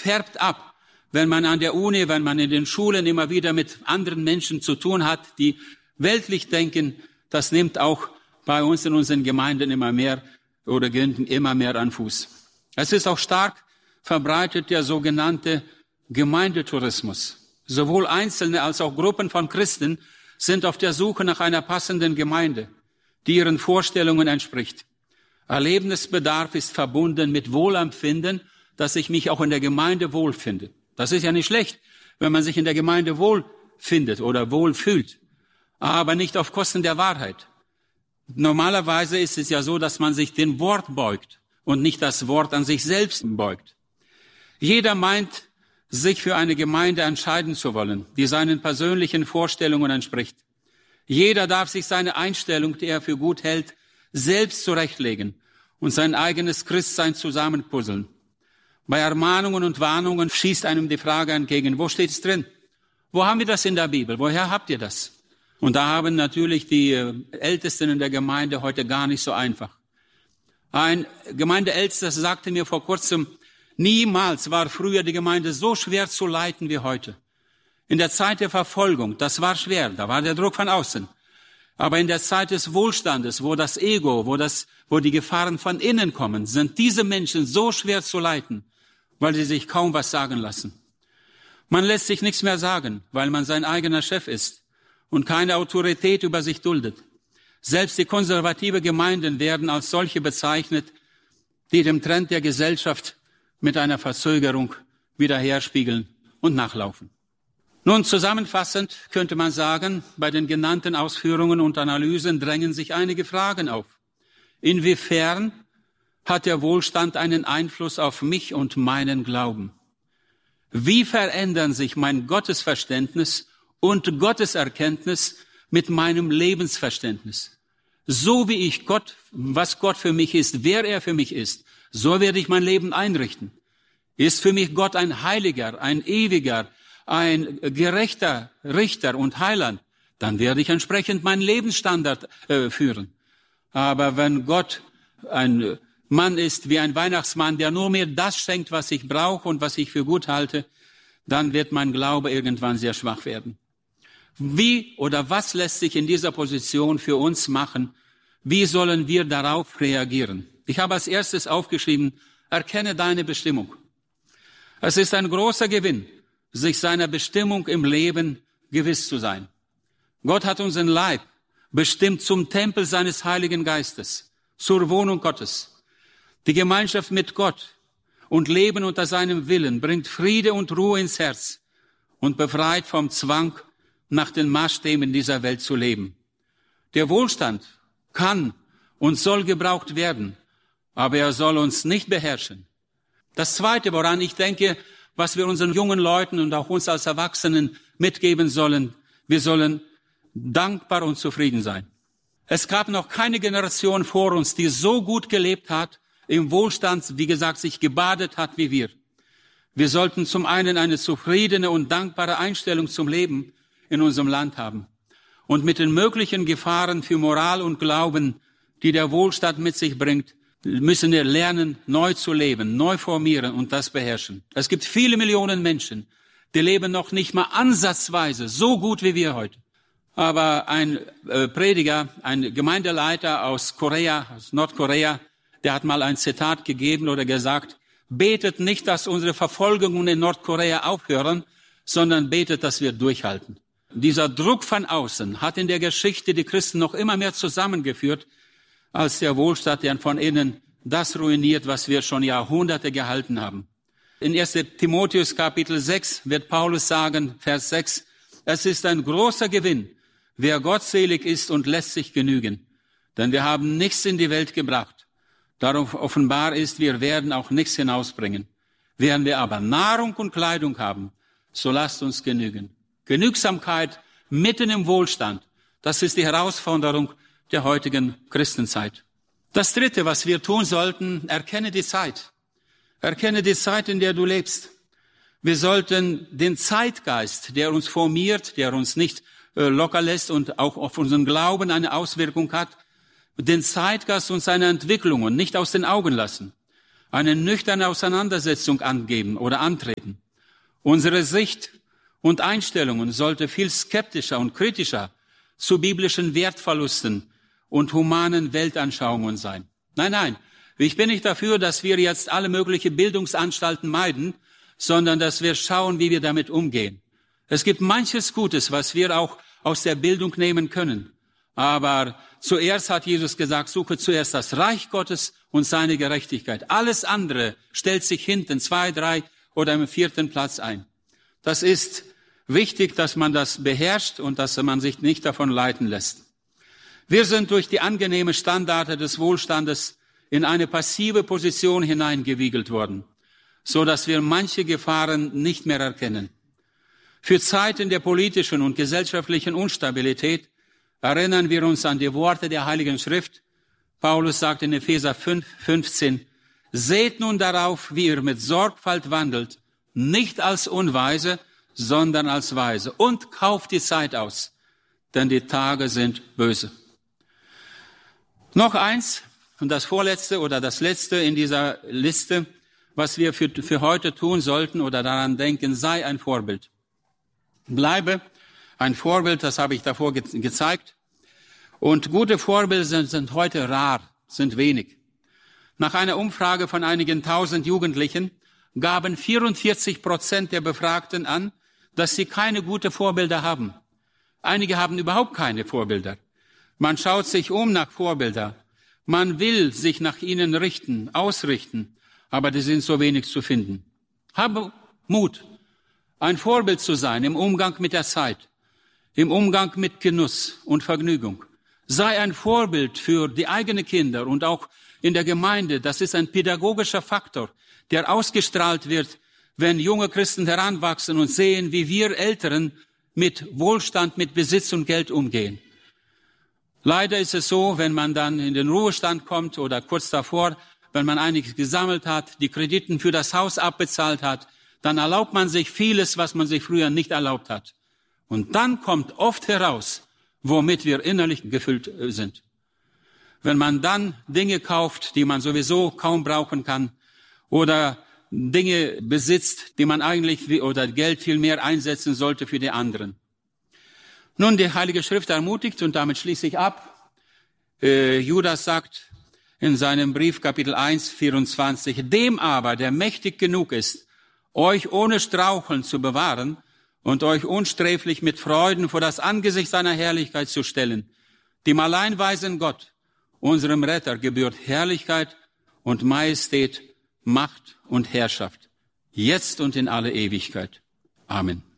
färbt ab, wenn man an der Uni, wenn man in den Schulen immer wieder mit anderen Menschen zu tun hat, die weltlich denken. Das nimmt auch bei uns in unseren Gemeinden immer mehr oder gewinnt immer mehr an Fuß. Es ist auch stark verbreitet der sogenannte Gemeindetourismus. Sowohl Einzelne als auch Gruppen von Christen sind auf der Suche nach einer passenden Gemeinde, die ihren Vorstellungen entspricht. Erlebnisbedarf ist verbunden mit Wohlempfinden, dass ich mich auch in der Gemeinde wohlfinde. Das ist ja nicht schlecht, wenn man sich in der Gemeinde wohlfindet oder wohlfühlt, aber nicht auf Kosten der Wahrheit. Normalerweise ist es ja so, dass man sich dem Wort beugt und nicht das Wort an sich selbst beugt. Jeder meint, sich für eine Gemeinde entscheiden zu wollen, die seinen persönlichen Vorstellungen entspricht. Jeder darf sich seine Einstellung, die er für gut hält, selbst zurechtlegen und sein eigenes Christsein zusammenpuzzeln. Bei Ermahnungen und Warnungen schießt einem die Frage entgegen, wo steht es drin? Wo haben wir das in der Bibel? Woher habt ihr das? Und da haben natürlich die Ältesten in der Gemeinde heute gar nicht so einfach. Ein Gemeindeältester sagte mir vor kurzem, niemals war früher die Gemeinde so schwer zu leiten wie heute. In der Zeit der Verfolgung, das war schwer, da war der Druck von außen. Aber in der Zeit des Wohlstandes, wo das Ego, wo die Gefahren von innen kommen, sind diese Menschen so schwer zu leiten, weil sie sich kaum was sagen lassen. Man lässt sich nichts mehr sagen, weil man sein eigener Chef ist und keine Autorität über sich duldet. Selbst die konservative Gemeinden werden als solche bezeichnet, die dem Trend der Gesellschaft mit einer Verzögerung widerherspiegeln und nachlaufen. Nun, zusammenfassend könnte man sagen, bei den genannten Ausführungen und Analysen drängen sich einige Fragen auf. Inwiefern hat der Wohlstand einen Einfluss auf mich und meinen Glauben? Wie verändern sich mein Gottesverständnis und Gotteserkenntnis mit meinem Lebensverständnis? So wie ich Gott, was Gott für mich ist, wer er für mich ist, so werde ich mein Leben einrichten. Ist für mich Gott ein Heiliger, ein Ewiger, ein gerechter Richter und Heiland, dann werde ich entsprechend meinen Lebensstandard führen. Aber wenn Gott ein Mann ist wie ein Weihnachtsmann, der nur mir das schenkt, was ich brauche und was ich für gut halte, dann wird mein Glaube irgendwann sehr schwach werden. Wie oder was lässt sich in dieser Position für uns machen? Wie sollen wir darauf reagieren? Ich habe als erstes aufgeschrieben, erkenne deine Bestimmung. Es ist ein großer Gewinn, sich seiner Bestimmung im Leben gewiss zu sein. Gott hat unseren Leib bestimmt zum Tempel seines Heiligen Geistes, zur Wohnung Gottes. Die Gemeinschaft mit Gott und Leben unter seinem Willen bringt Friede und Ruhe ins Herz und befreit vom Zwang, nach den Maßstäben dieser Welt zu leben. Der Wohlstand kann und soll gebraucht werden, aber er soll uns nicht beherrschen. Das Zweite, woran ich denke, was wir unseren jungen Leuten und auch uns als Erwachsenen mitgeben sollen, wir sollen dankbar und zufrieden sein. Es gab noch keine Generation vor uns, die so gut gelebt hat, im Wohlstand, wie gesagt, sich gebadet hat wie wir. Wir sollten zum einen eine zufriedene und dankbare Einstellung zum Leben in unserem Land haben und mit den möglichen Gefahren für Moral und Glauben, die der Wohlstand mit sich bringt, müssen wir lernen, neu zu leben, neu formieren und das beherrschen. Es gibt viele Millionen Menschen, die leben noch nicht mal ansatzweise so gut wie wir heute. Aber ein Prediger, ein Gemeindeleiter aus Korea, aus Nordkorea, der hat mal ein Zitat gegeben oder gesagt, betet nicht, dass unsere Verfolgungen in Nordkorea aufhören, sondern betet, dass wir durchhalten. Dieser Druck von außen hat in der Geschichte die Christen noch immer mehr zusammengeführt, als der Wohlstand, der von innen das ruiniert, was wir schon Jahrhunderte gehalten haben. In 1. Timotheus Kapitel 6 wird Paulus sagen, Vers 6, es ist ein großer Gewinn, wer gottselig ist und lässt sich genügen. Denn wir haben nichts in die Welt gebracht. Darum offenbar ist, wir werden auch nichts hinausbringen. Während wir aber Nahrung und Kleidung haben, so lasst uns genügen. Genügsamkeit mitten im Wohlstand, das ist die Herausforderung der heutigen Christenzeit. Das Dritte, was wir tun sollten, erkenne die Zeit. Erkenne die Zeit, in der du lebst. Wir sollten den Zeitgeist, der uns formiert, der uns nicht locker lässt und auch auf unseren Glauben eine Auswirkung hat, den Zeitgeist und seine Entwicklungen nicht aus den Augen lassen. eine nüchterne Auseinandersetzung angeben oder antreten. Unsere Sicht und Einstellungen sollte viel skeptischer und kritischer zu biblischen Wertverlusten und humanen Weltanschauungen sein. Nein, ich bin nicht dafür, dass wir jetzt alle möglichen Bildungsanstalten meiden, sondern dass wir schauen, wie wir damit umgehen. Es gibt manches Gutes, was wir auch aus der Bildung nehmen können. Aber zuerst hat Jesus gesagt, suche zuerst das Reich Gottes und seine Gerechtigkeit. Alles andere stellt sich hinten 2, 3 oder im 4. Platz ein. Das ist wichtig, dass man das beherrscht und dass man sich nicht davon leiten lässt. Wir sind durch die angenehme Standarte des Wohlstandes in eine passive Position hineingewiegelt worden, so dass wir manche Gefahren nicht mehr erkennen. Für Zeiten der politischen und gesellschaftlichen Instabilität erinnern wir uns an die Worte der Heiligen Schrift. Paulus sagt in Epheser 5,15, seht nun darauf, wie ihr mit Sorgfalt wandelt, nicht als Unweise, sondern als Weise, und kauft die Zeit aus, denn die Tage sind böse. Noch eins, und das vorletzte oder das letzte in dieser Liste, was wir für heute tun sollten oder daran denken, sei ein Vorbild. Bleibe ein Vorbild, das habe ich davor gezeigt. Und gute Vorbilder sind heute rar, sind wenig. Nach einer Umfrage von einigen 1000 Jugendlichen gaben 44% der Befragten an, dass sie keine guten Vorbilder haben. Einige haben überhaupt keine Vorbilder. Man schaut sich um nach Vorbildern. Man will sich nach ihnen richten, ausrichten, aber die sind so wenig zu finden. Habe Mut, ein Vorbild zu sein im Umgang mit der Zeit, im Umgang mit Genuss und Vergnügung. Sei ein Vorbild für die eigenen Kinder und auch in der Gemeinde. Das ist ein pädagogischer Faktor, der ausgestrahlt wird, wenn junge Christen heranwachsen und sehen, wie wir Älteren mit Wohlstand, mit Besitz und Geld umgehen. Leider ist es so, wenn man dann in den Ruhestand kommt oder kurz davor, wenn man einiges gesammelt hat, die Krediten für das Haus abbezahlt hat, dann erlaubt man sich vieles, was man sich früher nicht erlaubt hat. Und dann kommt oft heraus, womit wir innerlich gefüllt sind. Wenn man dann Dinge kauft, die man sowieso kaum brauchen kann, oder Dinge besitzt, die man eigentlich oder Geld viel mehr einsetzen sollte für die anderen. Nun, die Heilige Schrift ermutigt, und damit schließe ich ab. Judas sagt in seinem Brief, Kapitel 1, 24, dem aber, der mächtig genug ist, euch ohne Straucheln zu bewahren und euch unsträflich mit Freuden vor das Angesicht seiner Herrlichkeit zu stellen, dem allein weisen Gott, unserem Retter, gebührt Herrlichkeit und Majestät, Macht und Herrschaft, jetzt und in alle Ewigkeit. Amen.